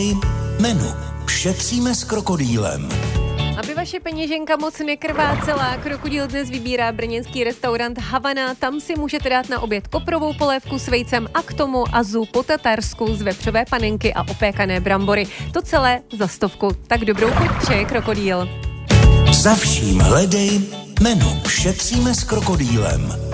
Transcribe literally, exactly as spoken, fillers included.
Menu. Šetříme s krokodýlem. Aby vaše peněženka moc nekrvácela, Krokodýl dnes vybírá brněnský restaurant Havana. Tam si můžete dát na oběd koprovou polévku s vejcem a k tomu azu po tatarsku z vepřové panenky a opékané brambory. To celé za stovku. Tak dobrou chuť přeje Krokodýl. Za vším hledej menu. Šetříme s krokodýlem.